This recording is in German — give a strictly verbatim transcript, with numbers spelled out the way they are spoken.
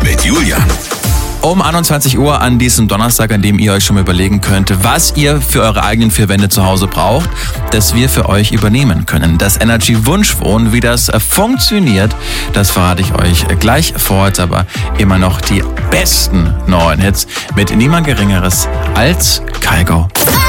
mit Julian. Um einundzwanzig Uhr an diesem Donnerstag, an dem ihr euch schon mal überlegen könnt, was ihr für eure eigenen vier Wände zu Hause braucht, das wir für euch übernehmen können. Das Energy Wunschwohnen, wie das funktioniert, das verrate ich euch gleich. Vor jetzt aber immer noch die besten neuen Hits mit niemand Geringeres als Kygo.